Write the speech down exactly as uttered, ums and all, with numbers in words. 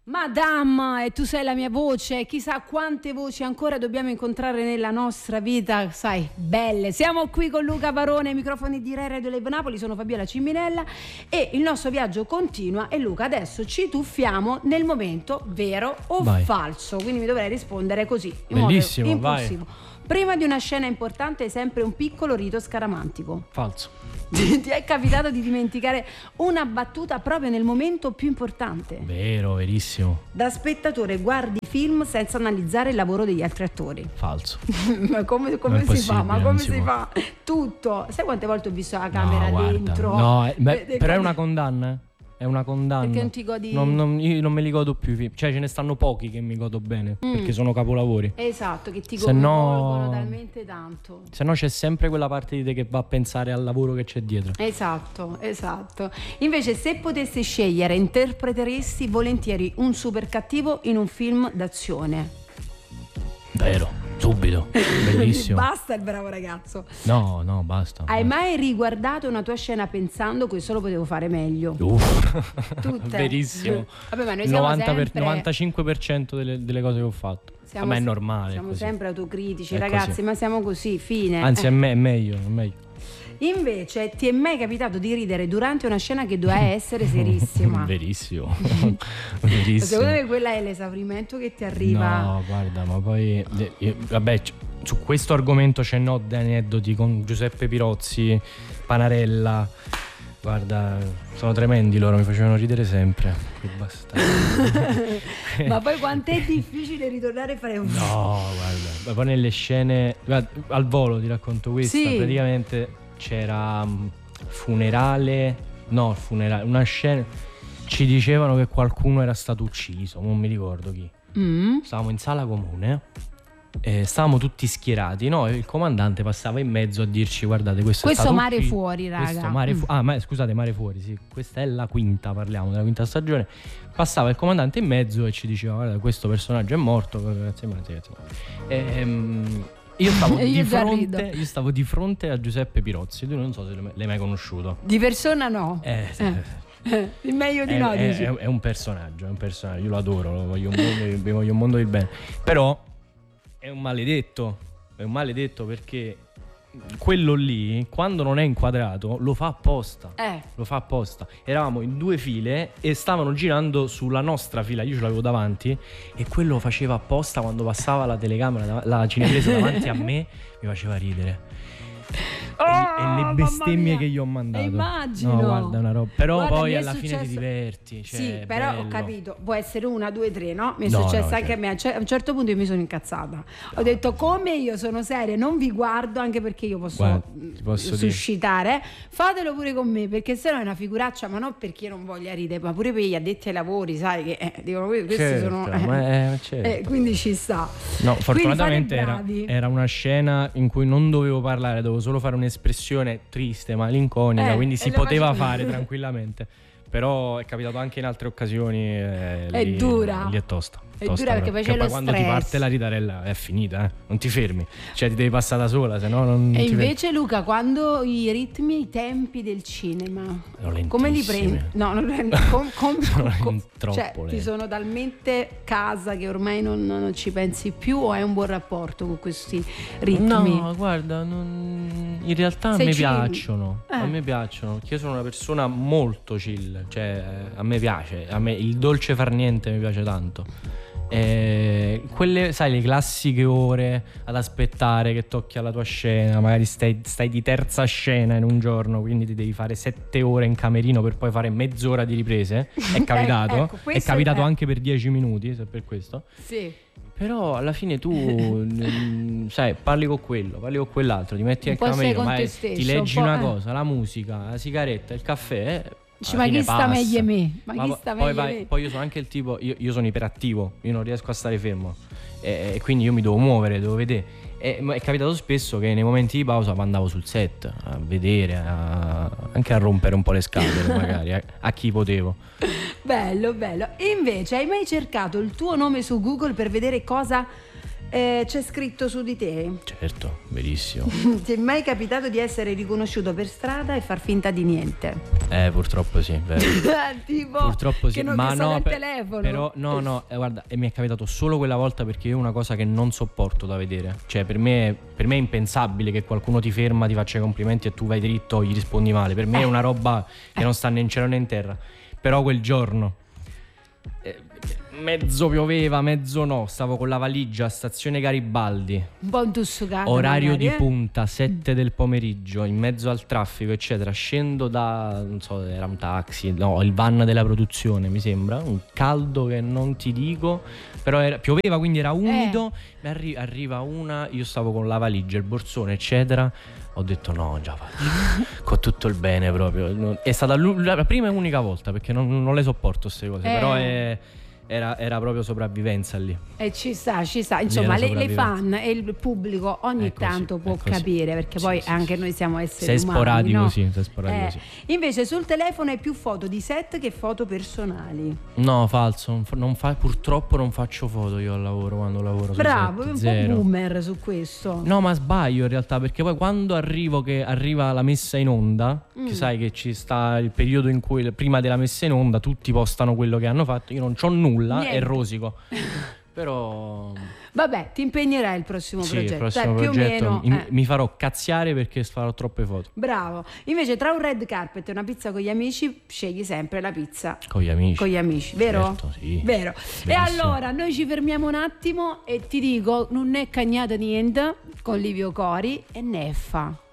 Madame, e tu sei la mia voce, chissà quante voci ancora dobbiamo incontrare nella nostra vita, sai, belle. Siamo qui con Luca Barone, microfoni di Rai Radio Live Napoli, sono Fabiola Ciminella e il nostro viaggio continua. E Luca, adesso ci tuffiamo nel momento vero o vai. falso, quindi mi dovrei rispondere così, in bellissimo, modo impulsivo. Vai. Prima di una scena importante è sempre un piccolo rito scaramantico. Falso. Ti è capitato di dimenticare una battuta proprio nel momento più importante? Vero, verissimo. Da spettatore guardi film senza analizzare il lavoro degli altri attori. Falso. Ma come, come si fa? Ma come si, si fa? Tutto. Sai quante volte ho visto la camera no, dentro? Guarda, no, beh, però come... è una condanna. È una condanna. Perché non ti godi? Non, non, io non me li godo più i film. Cioè ce ne stanno pochi che mi godo bene mm. perché sono capolavori. Esatto, che ti coinvolgono no, talmente tanto. Se no c'è sempre quella parte di te che va a pensare al lavoro che c'è dietro. Esatto, esatto. Invece se potessi scegliere, interpreteresti volentieri un super cattivo in un film d'azione? Vero. Subito, bellissimo. Basta il bravo ragazzo. No, no, basta. Hai basta. mai riguardato una tua scena pensando questo lo potevo fare meglio? Uff, Tutte. Verissimo. Vabbè, ma noi siamo novanta sempre... per, novantacinque per cento delle, delle cose che ho fatto. Siamo Vabbè, è normale. Siamo così. sempre autocritici, è ragazzi, così. Ma siamo così, fine. Anzi, eh. è, me- è meglio, è meglio. Invece, ti è mai capitato di ridere durante una scena che doveva essere serissima? Verissimo. Verissimo. Secondo me quella è l'esaurimento che ti arriva. No, guarda, ma poi io, vabbè, su questo argomento c'è no di aneddoti con Giuseppe Pirozzi, Panarella. Guarda, sono tremendi loro, mi facevano ridere sempre. Che bastardo. Ma poi quant'è difficile ritornare a fare un film? No, guarda, ma poi nelle scene, guarda, al volo ti racconto questa, sì. Praticamente c'era um, funerale, no, funerale, una scena, ci dicevano che qualcuno era stato ucciso, non mi ricordo chi. Mm. Stavamo in sala comune. Eh, stavamo tutti schierati, no? Il comandante passava in mezzo a dirci: guardate, questo, questo è stato mare ucciso. fuori, raga. Questo mare fu- ah, ma scusate, mare fuori, sì. Questa è la quinta, parliamo della quinta stagione. Passava il comandante in mezzo e ci diceva: guarda, questo personaggio è morto. Grazie, grazie, grazie. E, um, io stavo io di fronte, io stavo di fronte a Giuseppe Pirozzi. Tu non so se l'hai mai conosciuto. Di persona no. Eh, eh. Il meglio di è, no. È, è, è un personaggio, è un personaggio. Io lo adoro, lo voglio un mondo, vi voglio un mondo di bene. Però è un maledetto, è un maledetto perché quello lì, quando non è inquadrato, lo fa apposta. Eh. Lo fa apposta. Eravamo in due file e stavano girando sulla nostra fila, io ce l'avevo davanti, e quello lo faceva apposta quando passava la telecamera, la cinepresa davanti a me, mi faceva ridere. Oh, e le bestemmie che gli ho mandato. Immagino. No, guarda, una roba. Però guarda, poi alla successo... fine ti diverti. Cioè, sì, però bello. Ho capito. Può essere una, due, tre, no? Mi è no, successo no, anche certo. a me. A un certo punto io mi sono incazzata. No. Ho detto: come io sono seria, non vi guardo, anche perché io posso, guarda, posso suscitare. Dire. Fatelo pure con me, perché sennò è una figuraccia, ma non perché io non voglia ridere, ma pure per gli addetti ai lavori, sai che eh, dicono questi certo, sono. Eh, ma è, certo. eh, quindi ci sta. No, fortunatamente era, era una scena in cui non dovevo parlare, dovevo solo fare un'espressione triste, malinconica, eh, quindi si poteva fare tranquillamente. Però è capitato anche in altre occasioni. Eh, è lì, dura. Lì è tosta. È tosta dura perché poi c'è poi lo quando stress. ti parte la ritarella è finita, eh? Non ti fermi. Cioè ti devi passare da sola, se no non. E ti invece, fermi. Luca, quando i ritmi, i tempi del cinema, come li prendi? No, non com, com, com, com, troppo cioè, ti sono talmente casa che ormai non, non ci pensi più, o hai un buon rapporto con questi ritmi? No, guarda, non... in realtà a me chill. piacciono. Eh. A me piacciono, perché io sono una persona molto chill, cioè a me piace, a me il dolce far niente mi piace tanto. Eh, quelle, sai, le classiche ore ad aspettare che tocchi alla tua scena, magari stai, stai di terza scena in un giorno, quindi ti devi fare sette ore in camerino per poi fare mezz'ora di riprese. È capitato, eh, ecco, è capitato è... anche per dieci minuti, se per questo. Sì. Però alla fine tu sai, parli con quello, parli con quell'altro, ti metti nel camerino, ma ti leggi una cosa, la musica, la sigaretta, il caffè. Dici, ma chi sta meglio me? Ma, ma chi sta poi, meglio vai, me? Poi io sono anche il tipo, io, io sono iperattivo, io non riesco a stare fermo e, e quindi io mi devo muovere, devo vedere. E è capitato spesso che nei momenti di pausa andavo sul set a vedere, a, anche a rompere un po' le scatole magari a, a chi potevo. Bello, bello. E invece hai mai cercato il tuo nome su Google per vedere cosa Eh, c'è scritto su di te? Certo, verissimo. Ti è mai capitato di essere riconosciuto per strada e far finta di niente? Eh, purtroppo sì, vero. Tipo purtroppo sì, che non ma no, al per, telefono. Però no, no, eh, guarda, e mi è capitato solo quella volta, perché io è una cosa che non sopporto da vedere. Cioè, per me, per me è impensabile che qualcuno ti ferma, ti faccia i complimenti e tu vai dritto o gli rispondi male. Per me eh. è una roba che non sta né in cielo né in terra. Però quel giorno eh, mezzo pioveva, mezzo no, stavo con la valigia a stazione Garibaldi, un po' intussucato, orario magari, di eh? punta, sette del pomeriggio, in mezzo al traffico eccetera, scendo da, non so, era un taxi, no, il van della produzione mi sembra, un caldo che non ti dico, però era, pioveva, quindi era umido, eh. arri- arriva una, io stavo con la valigia, il borsone eccetera, ho detto no, già faccio con tutto il bene proprio, è stata la prima e unica volta, perché non, non le sopporto queste cose, eh. però è Era, era proprio sopravvivenza lì. E ci sta, ci sta. Insomma, le, le fan e il pubblico ogni così, tanto può capire, perché sì, poi sì, anche sì. noi siamo esseri sei umani. Sporadico, no? sì, sei sporadico, eh, sì. Invece sul telefono hai più foto di set che foto personali. No, falso. Non fa, non fa, purtroppo non faccio foto io al lavoro, quando lavoro. Bravo, set, è un zero. po' boomer su questo. No, ma sbaglio in realtà, perché poi quando arrivo che arriva la messa in onda, mm. che sai che ci sta il periodo in cui prima della messa in onda tutti postano quello che hanno fatto, io non c'ho nulla, niente. È rosico. Però vabbè, ti impegnerai il prossimo sì, progetto. Il prossimo Dai, progetto più o meno, eh. mi farò cazziare perché farò troppe foto. Bravo. Invece tra un red carpet e una pizza con gli amici scegli sempre la pizza con gli amici. Con gli amici, vero? Certo, sì. Vero. Bellissimo. E allora noi ci fermiamo un attimo e ti dico, non è cagnata niente con Livio Cori e Neffa.